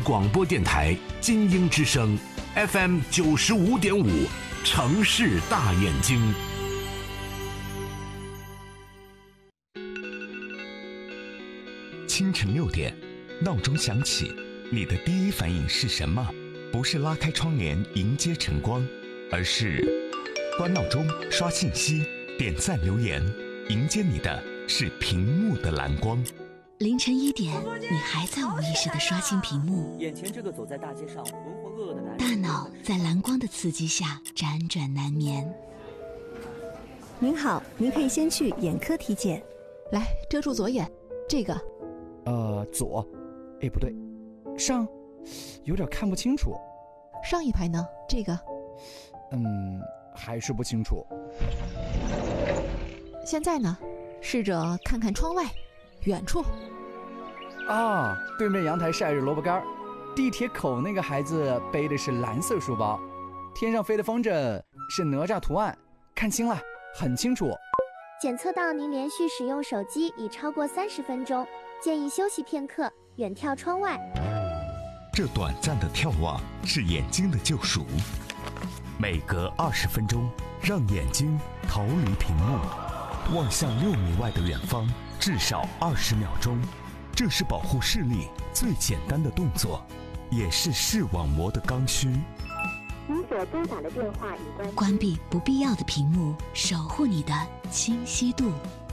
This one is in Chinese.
广播电台金鹰之声 FM 95.5，城市大眼睛。 清晨6点，闹钟响起，你的第一反应是什么？不是拉开窗帘迎接晨光，而是关闹钟、刷信息、点赞留言，迎接你的是屏幕的蓝光。 凌晨1点，你还在无意识地刷新屏幕， 眼前这个走在大街上浑浑噩噩的男人， 大脑在蓝光的刺激下辗转难眠。 您好，您可以先去眼科体检。 来，遮住左眼，这个。 左，不对，上，有点看不清楚。 上一排呢？这个。 还是不清楚。 现在呢？试着看看窗外，远处。 啊，对面阳台晒着萝卜干，地铁口那个孩子背的是蓝色书包，天上飞的风筝是哪吒图案，看清了，很清楚。 检测到您连续使用手机已超过30分钟，建议休息片刻，远眺窗外。 这短暂的眺望是眼睛的救赎，每隔20分钟，让眼睛逃离屏幕，望向6米外的远方，至少20秒钟。这是保护视力最简单的动作，也是视网膜的刚需。 您所拨打的电话已关机。 关闭不必要的屏幕，守护你的清晰度。